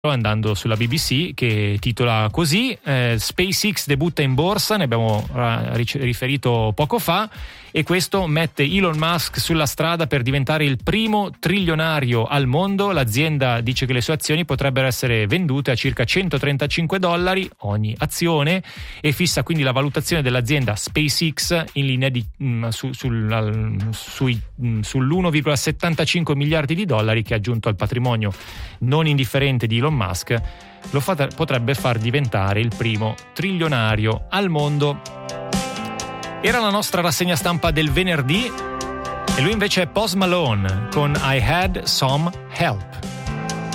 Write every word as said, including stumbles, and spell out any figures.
andando sulla B B C, che titola così: eh, SpaceX debutta in borsa, ne abbiamo eh, riferito poco fa, e questo mette Elon Musk sulla strada per diventare il primo trilionario al mondo. L'azienda dice che le sue azioni potrebbero essere vendute a circa centotrentacinque dollari ogni azione e fissa quindi la valutazione dell'azienda SpaceX in linea di mh, su, sul, al, sui, mh, sull'uno virgola settantacinque miliardi di dollari, che aggiunto al patrimonio non indifferente di Elon Musk lo fa, potrebbe far diventare il primo trilionario al mondo. Era la nostra rassegna stampa del venerdì, e lui invece è Post Malone con I Had Some Help.